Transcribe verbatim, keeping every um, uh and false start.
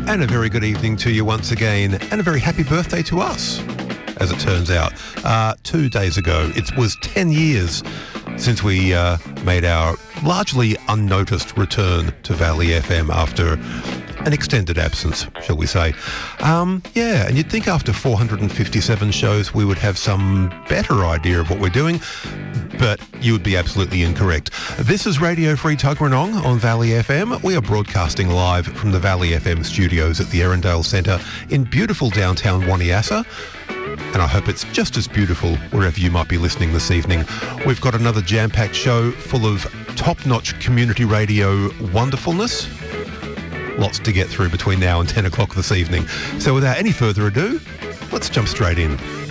And a very good evening to you once again, and a very happy birthday to us, as it turns out. Uh, two days ago, it was ten years since we uh, made our largely unnoticed return to Valley F M after an extended absence, shall we say. Um, yeah, and you'd think after four hundred fifty-seven shows we would have some better idea of what we're doing, but you would be absolutely incorrect. This is Radio Free Tuggeranong on Valley F M. We are broadcasting live from the Valley F M studios at the Erindale Centre in beautiful downtown Waniassa. And I hope it's just as beautiful wherever you might be listening this evening. We've got another jam-packed show full of top-notch community radio wonderfulness. Lots to get through between now and ten o'clock this evening. So without any further ado, let's jump straight in.